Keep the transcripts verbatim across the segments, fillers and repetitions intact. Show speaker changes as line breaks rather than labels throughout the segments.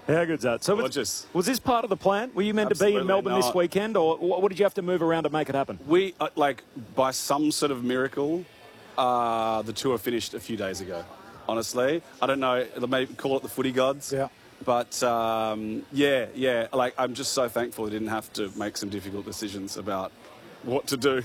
How good's that? So was, was this part of the plan? Were you meant Absolutely to be in Melbourne not. this weekend, or what did you have to move around to make it happen?
We, uh, like, by some sort of miracle, uh, the tour finished a few days ago, honestly. I don't know, they may call it the footy gods.
Yeah.
But, um, yeah, yeah, like, I'm just so thankful I didn't have to make some difficult decisions about what to do,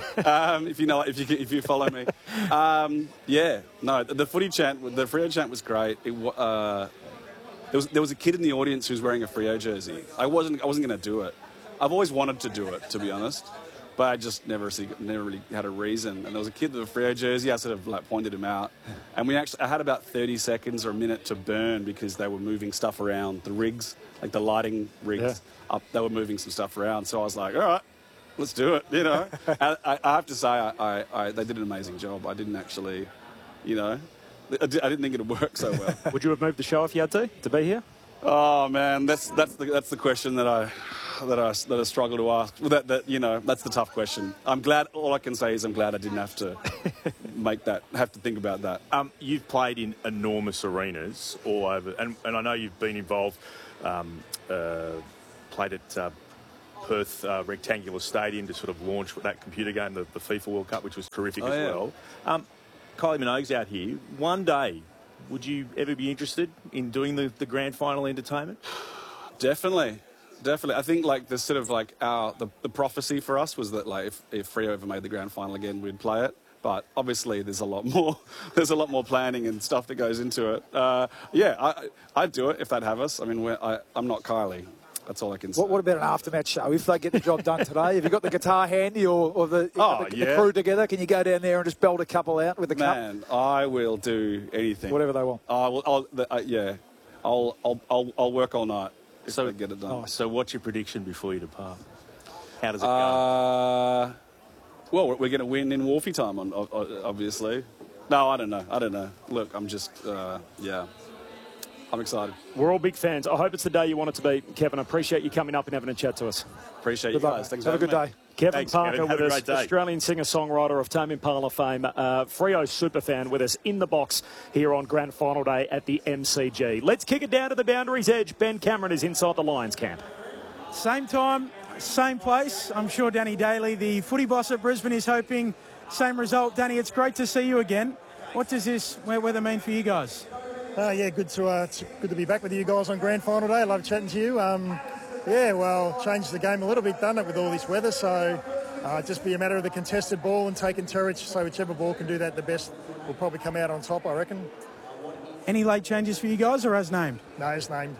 um, if you know, if you if you follow me. Um, yeah, no, the, the footy chant, the Freo chant was great. It, uh, There was, there was a kid in the audience who was wearing a Freo jersey. I wasn't I wasn't going to do it. I've always wanted to do it, to be honest, but I just never see, never really had a reason. And there was a kid with a Freo jersey. I sort of like pointed him out, and we actually I had about thirty seconds or a minute to burn because they were moving stuff around the rigs, like the lighting rigs. Yeah. Up, they were moving some stuff around. So I was like, all right, let's do it. You know, I, I, I have to say, I, I, I, they did an amazing job. I didn't actually, you know. I didn't think it'd work so well.
Would you have moved the show if you had to to be here?
Oh man, that's that's the that's the question that I that I that I struggle to ask. That that you know that's the tough question. I'm glad. All I can say is I'm glad I didn't have to make that have to think about that.
Um, you've played in enormous arenas all over, and and I know you've been involved. Um, uh, played at uh, Perth uh, Rectangular Stadium to sort of launch that computer game, the, the FIFA World Cup, which was terrific
oh,
as
yeah.
well. Um, Kylie Minogue's out here. One day, would you ever be interested in doing the, the grand final entertainment?
Definitely. Definitely. I think like the sort of like our, the, the prophecy for us was that like if, if Freo ever made the grand final again, we'd play it. But obviously there's a lot more, there's a lot more planning and stuff that goes into it. Uh, yeah, I, I'd do it if they'd have us. I mean, we're, I, I'm not Kylie. That's all I can say.
What, what about an aftermatch show? If they get the job done today, have you got the guitar handy or, or the,
oh,
the,
yeah.
the crew together? Can you go down there and just belt a couple out with the cup?
Man, I will do anything.
Whatever they want.
I will. I'll, the, uh, yeah, I'll, I'll, I'll, I'll work all night if
so
they get it done.
Oh, so, what's your prediction before you depart? How does it
uh,
go?
Well, we're going to win in Wolfie time, on, obviously. No, I don't know. I don't know. Look, I'm just, uh, yeah. I'm excited.
We're all big fans. I hope it's the day you want it to be, Kevin. I appreciate you coming up and having a chat to us.
Appreciate
good
you
luck.
guys. Thanks
Have
for
a good
me.
day.
Kevin
Thanks,
Parker
Kevin. Have
with
a
us,
great day.
Australian singer-songwriter of Tame Impala fame, uh, Freo superfan with us in the box here on Grand Final Day at the M C G. Let's kick it down to the boundary's edge. Ben Cameron is inside the Lions camp.
Same time, same place. I'm sure Danny Daly, the footy boss at Brisbane, is hoping same result. Danny, it's great to see you again. What does this weather mean for you guys?
Uh, yeah, good to uh, it's good to be back with you guys on Grand Final Day. I love chatting to you. Um, yeah, well, changed the game a little bit, done it with all this weather. So uh, just be a matter of the contested ball and taking Terrich. So whichever ball can do that the best will probably come out on top, I reckon.
Any late changes for you guys, or as named?
No, as named.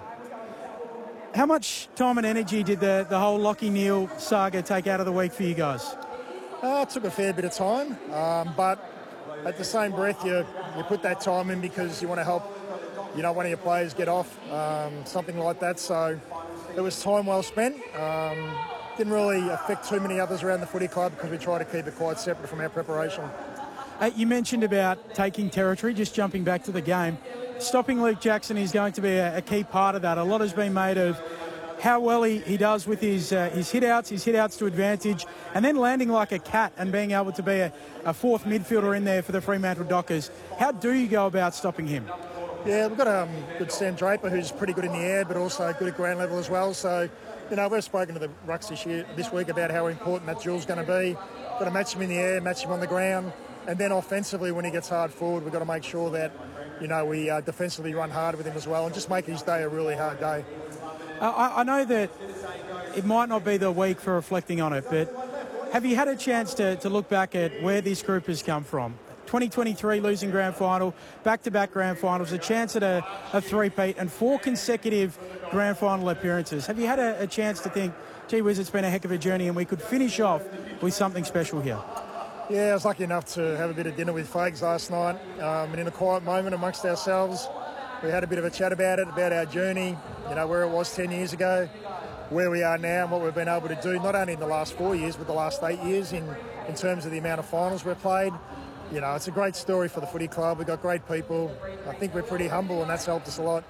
How much time and energy did the, the whole Lachie Neale saga take out of the week for you guys?
Uh, it took a fair bit of time, um, but at the same breath, you you put that time in because you want to help, you know, one of your players get off, um, something like that. So it was time well spent. Um, didn't really affect too many others around the footy club because we try to keep it quite separate from our preparation.
Uh, you mentioned about taking territory, just jumping back to the game. Stopping Luke Jackson is going to be a, a key part of that. A lot has been made of how well he, he does with his uh, his hit-outs, his hit-outs to advantage, and then landing like a cat and being able to be a, a fourth midfielder in there for the Fremantle Dockers. How do you go about stopping him?
Yeah, we've got a um, good Sam Draper who's pretty good in the air, but also good at ground level as well. So, you know, we've spoken to the Rucks this year, this week about how important that duel's going to be. Got to match him in the air, match him on the ground, and then offensively when he gets hard forward, we've got to make sure that, you know, we uh, defensively run hard with him as well and just make his day a really hard day.
Uh, I, I know that it might not be the week for reflecting on it, but have you had a chance to, to look back at where this group has come from? twenty twenty-three losing grand final, back-to-back grand finals, a chance at a, a three-peat and four consecutive grand final appearances. Have you had a, a chance to think, gee whiz, it's been a heck of a journey and we could finish off with something special here?
Yeah, I was lucky enough to have a bit of dinner with Fags last night, um, and in a quiet moment amongst ourselves, we had a bit of a chat about it, about our journey, you know, where it was ten years ago, where we are now and what we've been able to do, not only in the last four years, but the last eight years in, in terms of the amount of finals we've played. You know, it's a great story for the footy club. We've got great people. I think we're pretty humble and that's helped us a lot.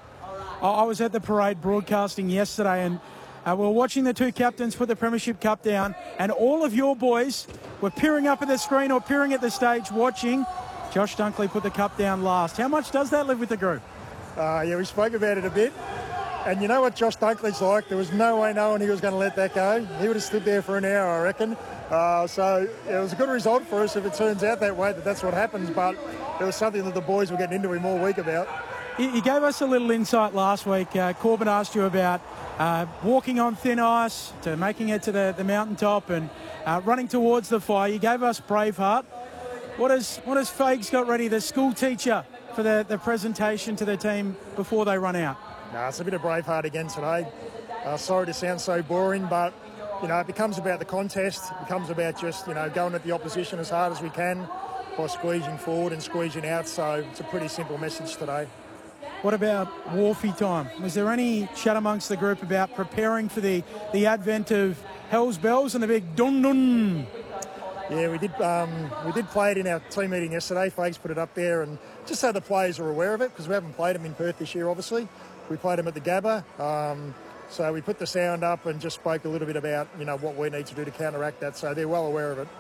I was at the parade broadcasting yesterday and uh, we were watching the two captains put the Premiership Cup down and all of your boys were peering up at the screen or peering at the stage watching Josh Dunkley put the cup down last. How much does that live with the group?
Uh, yeah, we spoke about it a bit. And you know what Josh Dunkley's like? There was no way knowing he was going to let that go. He would have stood there for an hour, I reckon. Uh, so it was a good result for us if it turns out that way, that that's what happens. But it was something that the boys were getting into him all week about.
You gave us a little insight last week. Uh, Corbin asked you about uh, walking on thin ice to making it to the, the mountaintop and uh, running towards the fire. You gave us Braveheart. What has, what has Fags got ready, the school teacher, for the, the presentation to the team before they run out?
No, it's a bit of Braveheart again today. Uh, sorry to sound so boring, but, you know, it becomes about the contest. It becomes about just, you know, going at the opposition as hard as we can by squeezing forward and squeezing out. So it's a pretty simple message today.
What about Wharfie time? Was there any chat amongst the group about preparing for the, the advent of Hell's Bells and the big dun-dun?
Yeah, we did um, we did play it in our team meeting yesterday. Fags put it up there, and just so the players are aware of it, because we haven't played them in Perth this year, obviously. We played them at the Gabba. Um, so we put the sound up and just spoke a little bit about, you know, what we need to do to counteract that. So they're well aware of it.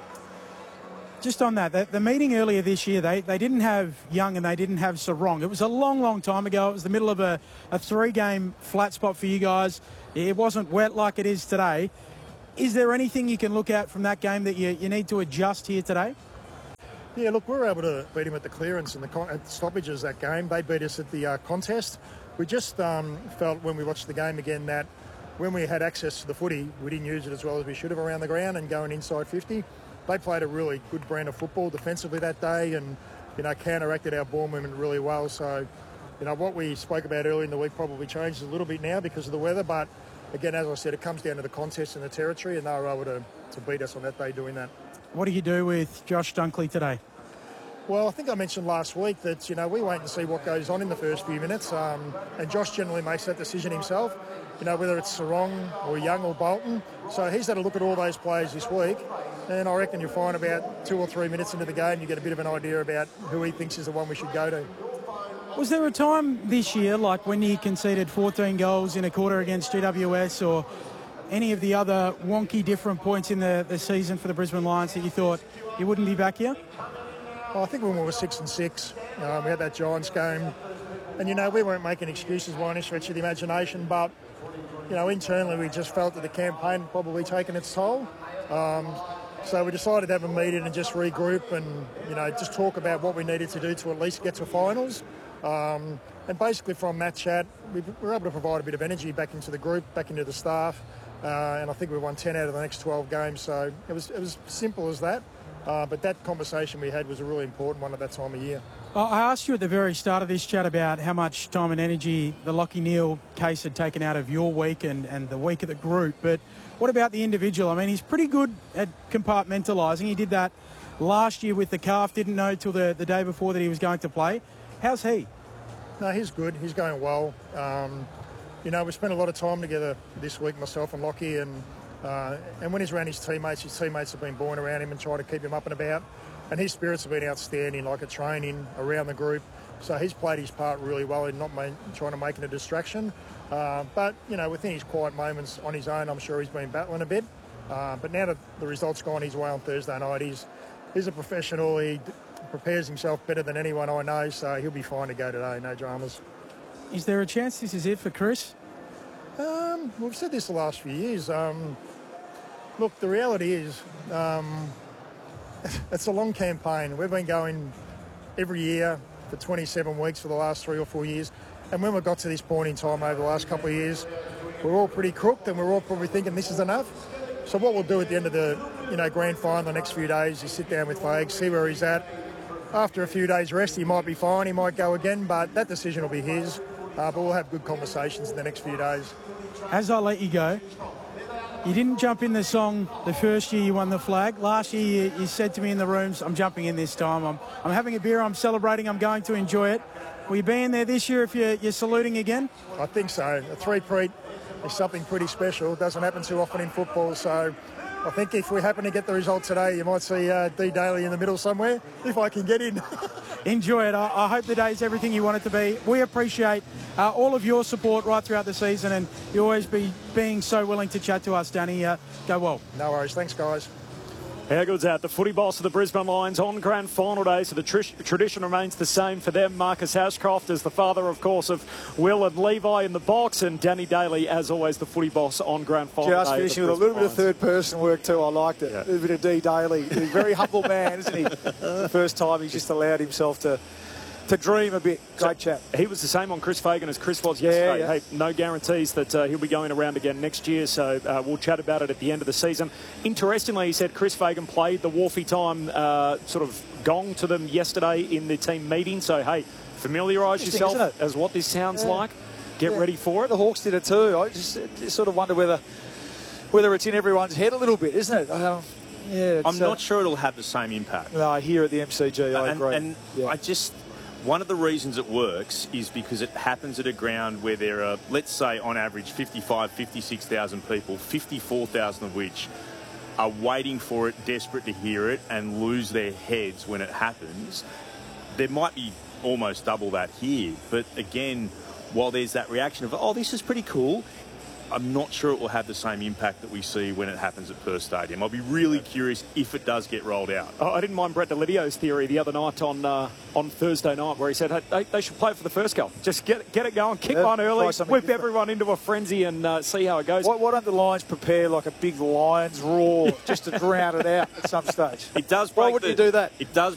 Just on that, the, the meeting earlier this year, they, they didn't have Young and they didn't have Sarong. It was a long, long time ago. It was the middle of a, a three-game flat spot for you guys. It wasn't wet like it is today. Is there anything you can look at from that game that you, you need to adjust here today?
Yeah, look, we were able to beat him at the clearance and the con- at stoppages that game. They beat us at the uh, contest. We just um, felt when we watched the game again that when we had access to the footy, we didn't use it as well as we should have around the ground and going inside fifty. They played a really good brand of football defensively that day and, you know, counteracted our ball movement really well. So, you know, what we spoke about earlier in the week probably changed a little bit now because of the weather. But, again, as I said, it comes down to the contest and the territory, and they were able to, to beat us on that day doing that.
What do you do with Josh Dunkley today?
Well, I think I mentioned last week that, you know, we wait and see what goes on in the first few minutes. Um, and Josh generally makes that decision himself, you know, whether it's Sarong or Young or Bolton. So he's had a look at all those players this week. And I reckon you'll find about two or three minutes into the game, you get a bit of an idea about who he thinks is the one we should go to.
Was there a time this year, like when you conceded fourteen goals in a quarter against G W S or any of the other wonky different points in the, the season for the Brisbane Lions, that you thought you wouldn't be back here?
Well, I think when we were six and six, um, we had that Giants game. And, you know, we weren't making excuses by any stretch of the imagination, but, you know, internally we just felt that the campaign had probably taken its toll. Um, So we decided to have a meeting and just regroup and, you know, just talk about what we needed to do to at least get to finals. Um, and basically from that chat, we were able to provide a bit of energy back into the group, back into the staff. Uh, and I think we won ten out of the next twelve games. So it was, it was simple as that. Uh, but that conversation we had was a really important one at that time of year.
I asked you at the very start of this chat about how much time and energy the Lachie Neale case had taken out of your week and, and the week of the group. But what about the individual? I mean, he's pretty good at compartmentalising. He did that last year with the calf, didn't know till the, the day before that he was going to play. How's he?
No, he's good. He's going well. Um, you know, we spent a lot of time together this week, myself and Lachie, and uh, and when he's around his teammates, his teammates have been born around him and trying to keep him up and about. And his spirits have been outstanding, like at training, around the group. So he's played his part really well in not main, trying to make it a distraction. Uh, but, you know, within his quiet moments on his own, I'm sure he's been battling a bit. Uh, but now that the result's gone his way on Thursday night, he's, he's a professional. He d- prepares himself better than anyone I know, so he'll be fine to go today, no dramas.
Is there a chance this is it for Chris?
Um, we've said this the last few years. Um, look, the reality is um, it's a long campaign. We've been going every year for twenty-seven weeks for the last three or four years. And when we got to this point in time over the last couple of years, we're all pretty crooked and we're all probably thinking this is enough. So what we'll do at the end of the you know grand final the next few days is sit down with Fags, see where he's at. After a few days rest, he might be fine, he might go again, but that decision will be his. Uh, but we'll have good conversations in the next few days.
As I let you go, you didn't jump in the song the first year you won the flag. Last year you, you said to me in the rooms, I'm jumping in this time. I'm, I'm having a beer, I'm celebrating, I'm going to enjoy it. Will you be in there this year if you're, you're saluting again?
I think so. A three-peat is something pretty special. It doesn't happen too often in football, so I think if we happen to get the result today, you might see uh, D Daly in the middle somewhere, if I can get in.
Enjoy it. I, I hope the day's everything you want it to be. We appreciate uh, all of your support right throughout the season, and you always be being so willing to chat to us, Danny. Uh, go well.
No worries. Thanks, guys.
How good's that? The footy boss of the Brisbane Lions on grand final day, so the tr tradition remains the same for them. Marcus Ashcroft is the father, of course, of Will and Levi in the box, and Danny Daly, as always, the footy boss on grand final
Just
day.
finishing with a little bit of third-person work too. I liked it.
Yeah.
A little bit of D Daly. He's a very humble man, isn't he? The first time he's just allowed himself to to dream a bit. Great
So
chap.
He was the same on Chris Fagan as Chris was
Yeah,
yesterday.
yeah.
Hey, no guarantees that uh, he'll be going around again next year, so uh, we'll chat about it at the end of the season. Interestingly, he said Chris Fagan played the Wharfie time uh, sort of gong to them yesterday in the team meeting, so hey, familiarise
Interesting,
yourself
isn't it?
as what this sounds
Yeah.
like. Get
Yeah.
ready for it.
The Hawks did it too. I just, just sort of wonder whether whether it's in everyone's head a little bit, isn't it? Um, yeah, it's,
I'm not
uh,
sure it'll have the same impact.
No, here at the M C G, I
and,
agree.
And
yeah.
I just, one of the reasons it works is because it happens at a ground where there are, let's say, on average, fifty-five, fifty-six thousand people, fifty-four thousand of which are waiting for it, desperate to hear it, and lose their heads when it happens. There might be almost double that here, but again, while there's that reaction of, oh, this is pretty cool, I'm not sure it will have the same impact that we see when it happens at Perth Stadium. I'll be really curious if it does get rolled out.
Oh, I didn't mind Brett Delidio's theory the other night on uh, on Thursday night, where he said hey, they, they should play it for the first goal. Just get get it going, kick
Yeah,
one early,
try something
whip
different.
everyone into a frenzy, and uh, see how it goes.
Why, why don't the Lions prepare like a big Lions roar just to drown it out at some stage?
It does break
Why wouldn't
the,
you do that?
It does